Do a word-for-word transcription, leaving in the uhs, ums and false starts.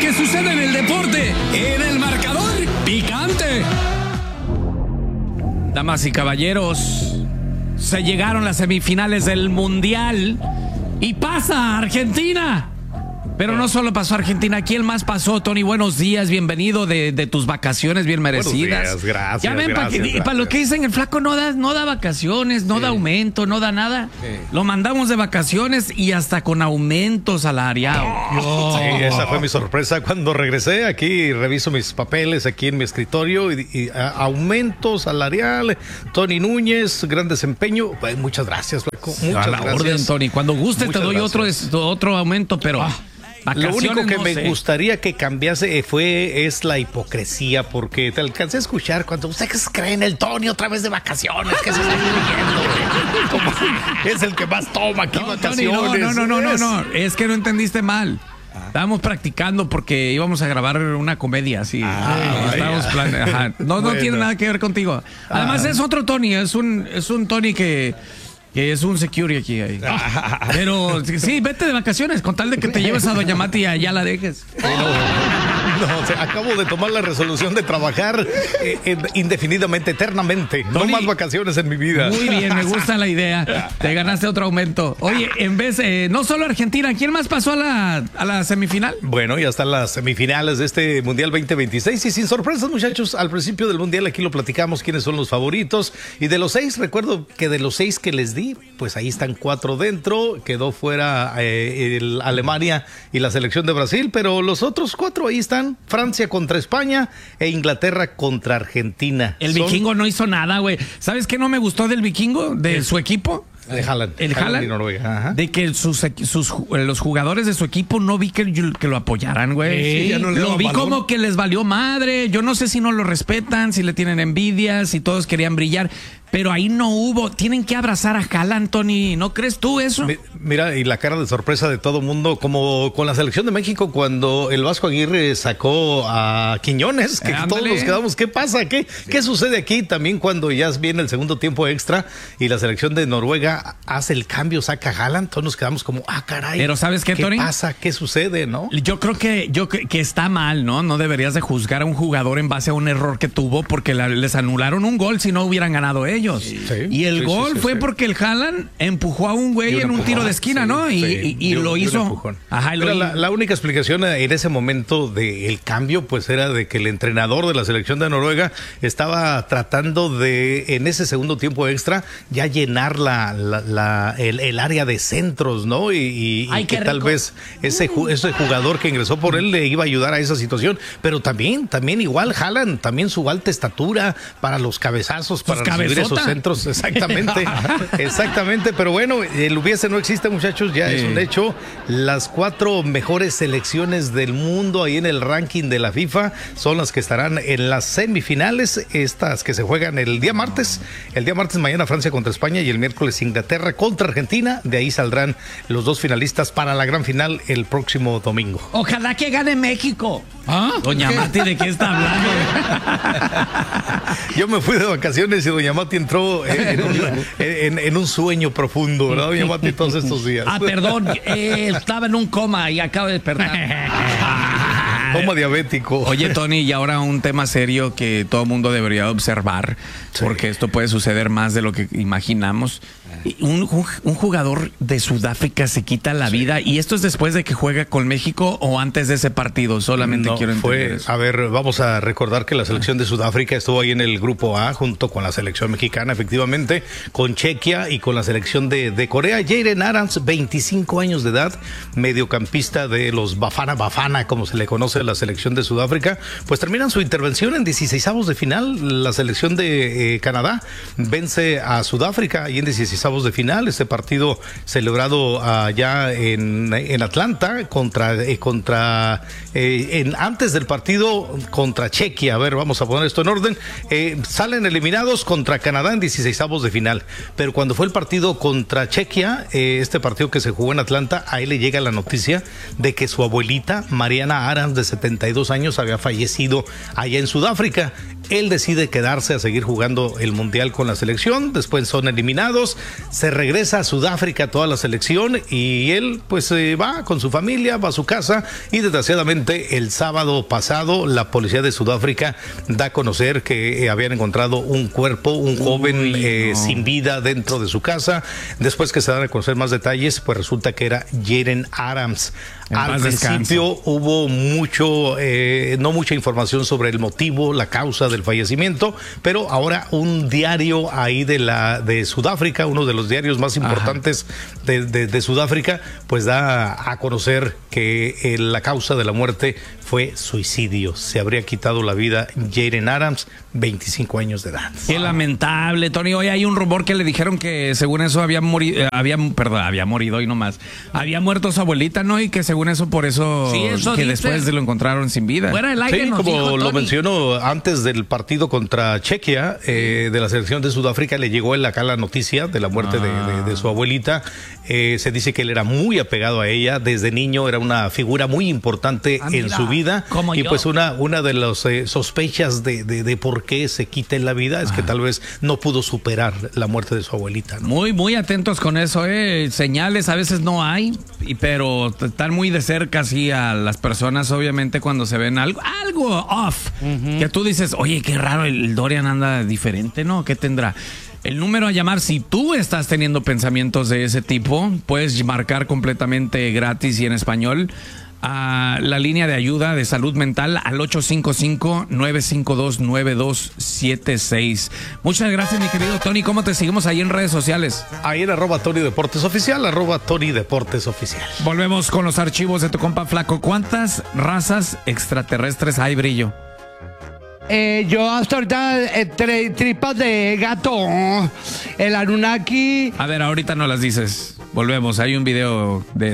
que sucede en el deporte, en el marcador picante. Damas y caballeros, se llegaron las semifinales del Mundial y pasa Argentina. Pero no solo pasó Argentina, ¿quién más pasó? Tony, buenos días, bienvenido de, de tus vacaciones bien merecidas. Buenos días, gracias, ya ven, gracias, pa, gracias. Para lo que dicen, el flaco no da, no da vacaciones, no sí. da aumento, no da nada. Sí. Lo mandamos de vacaciones y hasta con aumento salarial. Oh. Sí, esa fue mi sorpresa cuando regresé aquí, reviso mis papeles aquí en mi escritorio y, y a, aumento salarial, Tony Núñez, gran desempeño. Pues, muchas gracias, flaco. Muchas a la gracias. orden, Tony. Cuando guste muchas te doy otro, otro aumento, pero... Ah. Lo único que no me sé. gustaría que cambiase fue es la hipocresía, porque te alcancé a escuchar cuando ustedes creen el Tony otra vez de vacaciones, que se está viviendo, como es el que más toma aquí no, vacaciones. Tony, no, no, no, no, no, no, es que no entendiste mal. Ah. Estábamos practicando porque íbamos a grabar una comedia, así. Ah, estábamos plane... Ajá. No, bueno. no tiene nada que ver contigo. Además ah. es otro Tony, es un, es un Tony que Que es un security aquí. Ahí. Pero sí, vete de vacaciones con tal de que te lleves a Doña Mati y allá la dejes. Pero, no, o sea, acabo de tomar la resolución de trabajar eh, indefinidamente, eternamente. Tony, no más vacaciones en mi vida. Muy bien, me gusta la idea. Te ganaste otro aumento. Oye, en vez, eh, no solo Argentina, ¿quién más pasó a la, a la semifinal? Bueno, ya están las semifinales de este Mundial veinte veintiséis y sin sorpresas, muchachos. Al principio del Mundial aquí lo platicamos quiénes son los favoritos. Y de los seis, recuerdo que de los seis que les di, pues ahí están cuatro dentro, quedó fuera eh, el Alemania y la selección de Brasil, pero los otros cuatro ahí están, Francia contra España e Inglaterra contra Argentina. El Son... vikingo no hizo nada, güey. ¿Sabes qué no me gustó del vikingo, de ¿Es? su equipo? De Haaland. El Haaland, Noruega. Ajá. De que sus, sus, los jugadores de su equipo no vi que, que lo apoyaran, güey. Sí, ya no lo vi balón. Como que les valió madre. Yo no sé si no lo respetan, si le tienen envidia, si todos querían brillar. Pero ahí no hubo. Tienen que abrazar a Haaland, Tony. ¿No crees tú eso? Mira, y la cara de sorpresa de todo mundo, como con la selección de México cuando el Vasco Aguirre sacó a Quiñones, que eh, todos nos quedamos, ¿qué pasa? ¿Qué, sí. ¿Qué sucede aquí? También cuando ya viene el segundo tiempo extra y la selección de Noruega hace el cambio, saca a Haaland, todos nos quedamos como, ah, caray. Pero ¿sabes qué, ¿Qué Tony? ¿Qué pasa? ¿Qué sucede, no? Yo creo que, yo, que está mal, ¿no? No deberías de juzgar a un jugador en base a un error que tuvo porque la, les anularon un gol si no hubieran ganado ellos. Sí. Sí, y el sí, gol sí, sí, fue sí. porque el Haaland empujó a un güey en un tiro de esquina, sí, ¿no? Y, sí, y, y lo hizo. Ajá, lo la, la única explicación en ese momento del cambio, pues era de que el entrenador de la selección de Noruega estaba tratando de, en ese segundo tiempo extra, ya llenar la, la, la el, el área de centros, ¿no? Y, y, Ay, y que rico. Tal vez ese, ese jugador que ingresó por él le iba a ayudar a esa situación. Pero también, también igual Haaland, también su alta estatura para los cabezazos, para recibir esos centros. Exactamente, exactamente, pero bueno, el hubiese no existe, muchachos, ya sí. es un hecho. Las cuatro mejores selecciones del mundo ahí en el ranking de la FIFA son las que estarán en las semifinales, estas que se juegan el día martes, el día martes mañana Francia contra España y el miércoles Inglaterra contra Argentina. De ahí saldrán los dos finalistas para la gran final el próximo domingo. Ojalá que gane México. ¿Ah? Doña Mati, ¿de qué está hablando? Yo me fui de vacaciones y Doña Mati entró en, en, en, en un sueño profundo, ¿verdad, Doña Mati, todos estos días? Ah, perdón, eh, estaba en un coma y acabo de despertar. Coma diabético. Oye, Tony, y ahora un tema serio que todo mundo debería observar, sí. porque esto puede suceder más de lo que imaginamos. Un, un jugador de Sudáfrica se quita la sí. vida, y esto es después de que juega con México o antes de ese partido. Solamente no, quiero entender fue, eso. A ver, vamos a recordar que la selección de Sudáfrica estuvo ahí en el grupo A junto con la selección mexicana, efectivamente, con Chequia y con la selección de, de Corea. Jayden Adams, veinticinco años de edad, mediocampista de los Bafana Bafana, como se le conoce a la selección de Sudáfrica, pues terminan su intervención en dieciseisavos de final. La selección de eh, Canadá vence a Sudáfrica y en dieciseisavos de final, este partido celebrado allá en, en Atlanta contra, eh, contra eh, en, antes del partido contra Chequia. A ver, vamos a poner esto en orden. Eh, salen eliminados contra Canadá en dieciseisavos de final, pero cuando fue el partido contra Chequia, eh, este partido que se jugó en Atlanta, a él le llega la noticia de que su abuelita Mariana Adams, de setenta y dos años, había fallecido allá en Sudáfrica. Él decide quedarse a seguir jugando el Mundial con la selección, después son eliminados, se regresa a Sudáfrica toda la selección y él pues eh, va con su familia, va a su casa y desgraciadamente el sábado pasado la policía de Sudáfrica da a conocer que eh, habían encontrado un cuerpo, un joven Uy, eh, no. sin vida dentro de su casa. Después que se dan a conocer más detalles, pues resulta que era Jayden Adams. En Al principio descanso. hubo mucho, eh, no mucha información sobre el motivo, la causa del fallecimiento, pero ahora un diario ahí de la de Sudáfrica, uno de los diarios más importantes de, de, de Sudáfrica, pues da a conocer que eh, la causa de la muerte fue suicidio. Se habría quitado la vida Jayden Adams, veinticinco años de edad. Qué lamentable, Tony. Hoy hay un rumor que le dijeron que según eso había morido, había, perdón, había morido y no más. Había muerto su abuelita, ¿no? Y que según eso, por eso, sí, eso que dice. Después lo encontraron sin vida. Fuera del aire, sí, nos como dijo, lo mencionó antes del partido contra Chequia, eh, de la selección de Sudáfrica, le llegó él acá la noticia de la muerte ah. de, de, de su abuelita. Eh, se dice que él era muy apegado a ella. Desde niño era una figura muy importante ah, en su vida. Y yo. pues una, una de las eh, sospechas de, de, de por qué se quita en la vida es ah. que tal vez no pudo superar la muerte de su abuelita, ¿no? Muy, muy atentos con eso, ¿eh? Señales a veces no hay, y, pero están muy de cerca así a las personas, obviamente, cuando se ven algo, algo off, uh-huh. que tú dices, oye, qué raro, el Dorian anda diferente, ¿no? ¿Qué tendrá? El número a llamar, si tú estás teniendo pensamientos de ese tipo, puedes marcar completamente gratis y en español a la línea de ayuda de salud mental al ocho cinco cinco, nueve cinco dos, nueve dos siete seis. Muchas gracias, mi querido Tony. ¿Cómo te seguimos ahí en redes sociales? Ahí en arroba Tony Deportes Oficial, arroba Tony Deportes Oficial. Volvemos con los archivos de tu compa Flaco. ¿Cuántas razas extraterrestres hay, Brillo? Eh, yo hasta ahorita eh, tri- tripas de gato, el Anunnaki. A ver, ahorita no las dices. Volvemos, hay un video de